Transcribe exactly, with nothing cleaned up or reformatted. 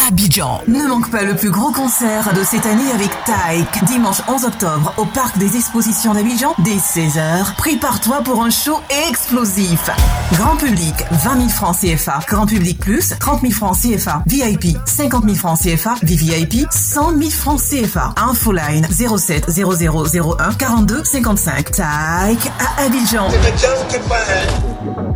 Abidjan. Ne manque pas le plus gros concert de cette année avec Taïk. Dimanche onze octobre au Parc des Expositions d'Abidjan dès seize heures. Prépare-toi pour un show explosif. Grand public, vingt mille francs C F A. Grand public plus, trente mille francs C F A. V I P, cinquante mille francs C F A. V V I P, cent mille francs C F A. Infoline zéro sept zéro zéro zéro un quarante-deux cinquante-cinq. Taïk à Abidjan.